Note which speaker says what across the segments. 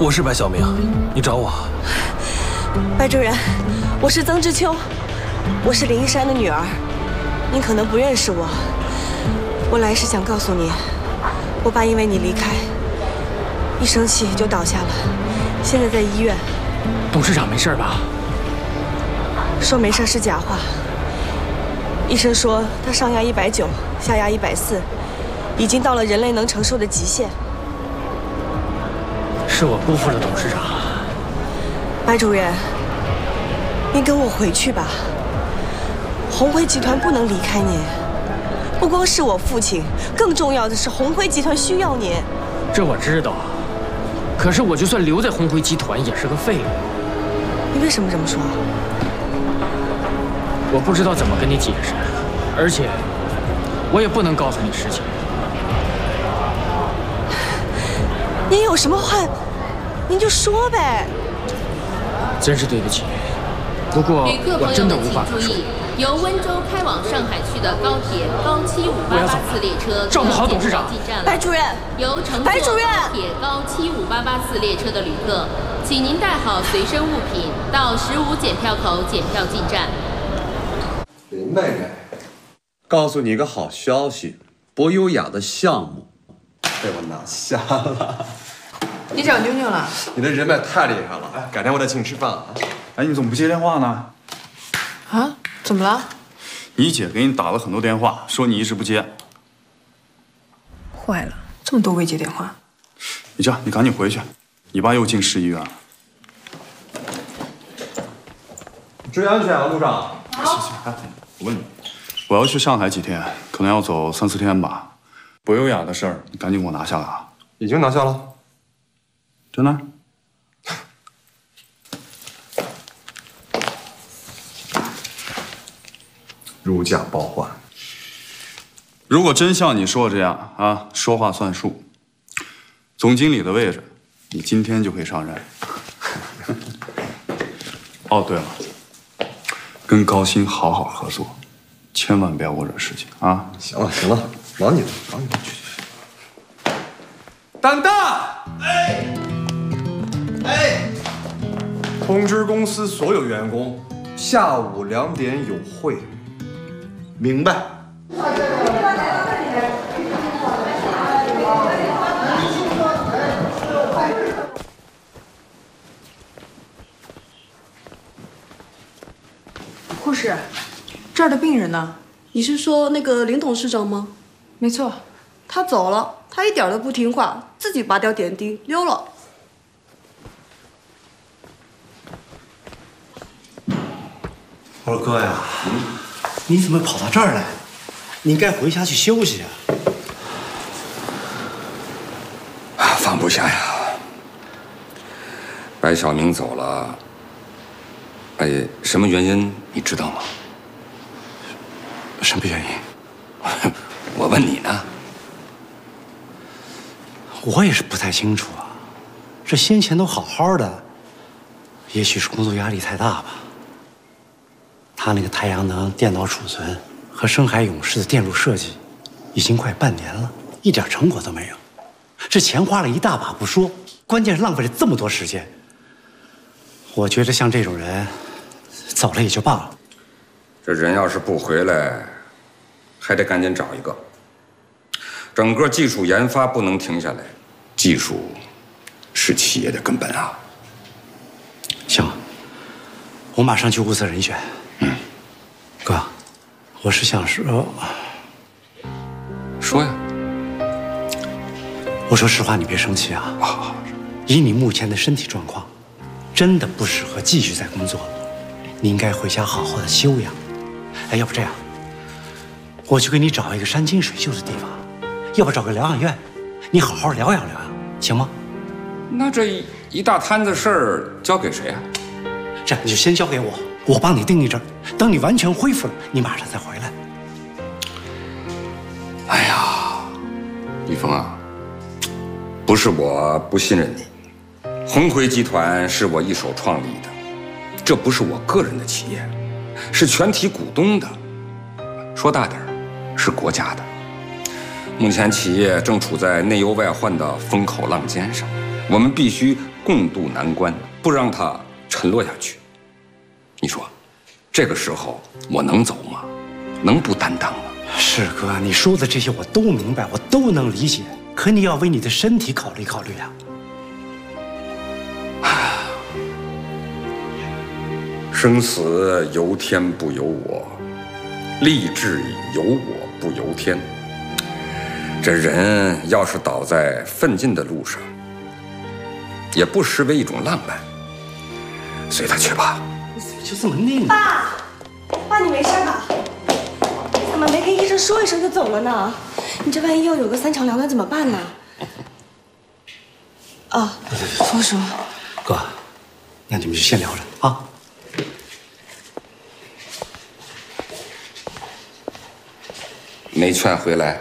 Speaker 1: 我是白小明，你找我？
Speaker 2: 白主任，我是曾之秋，我是林一山的女儿，您可能不认识我。我来是想告诉你，我爸因为你离开，一生气就倒下了，现在在医院。
Speaker 3: 董事长没事吧？
Speaker 2: 说没事是假话。医生说他上压190，下压140，已经到了人类能承受的极限。
Speaker 3: 是我辜负了董事长。
Speaker 2: 白主任，您跟我回去吧。红辉集团不能离开您，不光是我父亲，更重要的是红辉集团需要您。
Speaker 3: 这我知道，可是我就算留在红辉集团，也是个废物。
Speaker 2: 你为什么这么说？
Speaker 3: 我不知道怎么跟你解释，而且我也不能告诉你实情。
Speaker 2: 您有什么话，您就说呗。
Speaker 3: 真是对不起，不过我真的无法说。
Speaker 4: 由温州开往上海区的高铁高75884次列车，
Speaker 3: 照顾好董事长。
Speaker 2: 白主任，
Speaker 4: 由乘坐高铁高75884次列车的旅客，请您带好随身物品，到15检票口检票进站。
Speaker 5: 林妹妹，告诉你一个好消息，博优雅的项目被我拿下了。
Speaker 6: 你找妞妞了？
Speaker 5: 你的人脉太厉害了，改天我再请你吃饭啊。
Speaker 7: 哎，你怎么不接电话呢？
Speaker 6: 啊？怎么了？
Speaker 7: 你姐给你打了很多电话，说你一直不接。
Speaker 6: 坏了，这么多未接电话。
Speaker 7: 你这样，你赶紧回去，你爸又进市医院了。
Speaker 5: 注意安全啊，路上。
Speaker 7: 行，哎，我问你，我要去上海几天，可能要走3、4天吧。博优雅的事儿，你赶紧给我拿下来啊！
Speaker 5: 已经拿下了。
Speaker 7: 真的？
Speaker 5: 如假包换。
Speaker 7: 如果真像你说的这样啊，说话算数，总经理的位置，你今天就可以上任。哦，对了，跟高鑫好好合作，千万不要误惹事情啊！
Speaker 5: 行了，忙你的，忙你的，去。蛋蛋，通知公司所有员工，下午2点有会。明白。
Speaker 6: 护士，这儿的病人呢？
Speaker 8: 你是说那个林董事长吗？
Speaker 6: 没错，
Speaker 8: 他走了，他一点都不听话，自己拔掉点滴溜了。
Speaker 9: 我说哥呀，你怎么跑到这儿来？你应该回家去休息啊！
Speaker 10: 放不下呀。白小明走了，什么原因你知道吗？
Speaker 9: 什么原因？
Speaker 10: 我问你呢。
Speaker 9: 我也是不太清楚啊。这先前都好好的，也许是工作压力太大吧。他那个太阳能电脑储存和深海勇士的电路设计，已经快半年了，一点成果都没有。这钱花了一大把不说，关键是浪费了这么多时间。我觉得像这种人，走了也就罢了。
Speaker 10: 这人要是不回来，还得赶紧找一个。整个技术研发不能停下来，技术是企业的根本啊。
Speaker 9: 行，我马上去物色人选。哥，我是想说，
Speaker 10: 说呀。
Speaker 9: 我说实话，你别生气啊。以你目前的身体状况，真的不适合继续再工作了。你应该回家好好的休养。哎，要不这样，我去给你找一个山清水秀的地方，要不找个疗养院，你好好疗养疗养，行吗？
Speaker 10: 那这一大摊子事儿交给谁啊？
Speaker 9: 这样你就先交给我，我帮你盯一阵，等你完全恢复了，你马上再回来。
Speaker 10: 哎呀，李峰啊，不是我不信任你，红辉集团是我一手创立的，这不是我个人的企业，是全体股东的，说大点儿，是国家的。目前企业正处在内忧外患的风口浪尖上，我们必须共度难关，不让它沉落下去。你说，这个时候我能走吗？能不担当吗？
Speaker 9: 是哥，你说的这些我都明白，我都能理解。可你要为你的身体考虑考虑啊！
Speaker 10: 生死由天不由我，立志由我不由天。这人要是倒在奋进的路上，也不失为一种浪漫。随他去吧。
Speaker 9: 你怎么就这么拧？
Speaker 2: 爸，你没事吧？你怎么没跟医生说一声就走了呢？你这万一要有个3长两短怎么办呢？啊，佛叔，
Speaker 9: 哥，那你们就先聊着啊。
Speaker 10: 没劝回来。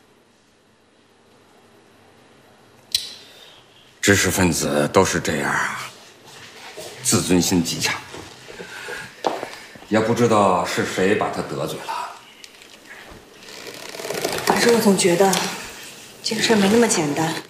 Speaker 10: 知识分子都是这样啊，自尊心极强。也不知道是谁把他得罪了。
Speaker 2: 可是我总觉得这个事儿没那么简单。